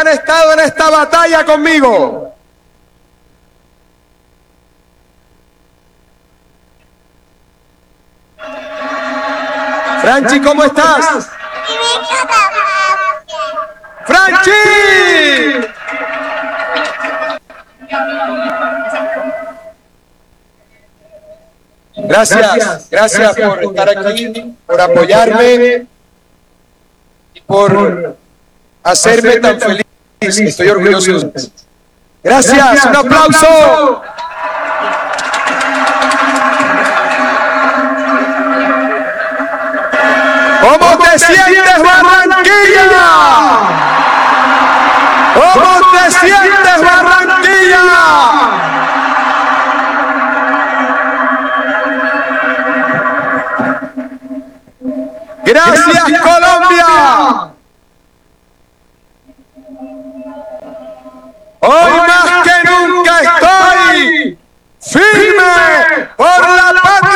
han estado en esta batalla conmigo. Franchi, ¿cómo estás? ¡Franchi! Gracias por estar aquí, por apoyarme y por hacerme tan feliz. Estoy orgulloso de ustedes. Gracias, un aplauso. ¿Cómo te sientes, Barranquilla? ¿Cómo te sientes, Barranquilla? Gracias, Colombia. Hoy más que nunca estoy firme por la patria.